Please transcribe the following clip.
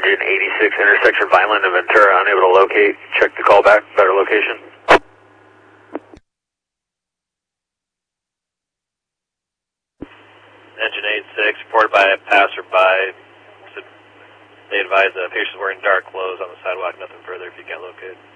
186 intersection Vineland and Ventura, unable to locate. Check the callback, better location. Engine 86, reported by a passerby. They advise the patients wearing dark clothes on the sidewalk, nothing further if you can't locate.